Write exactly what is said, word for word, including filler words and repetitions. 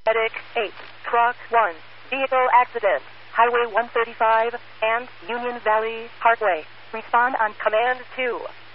Medic eight, Truck one, Vehicle Accident, Highway one thirty-five, and Union Valley Parkway. Respond on Command two.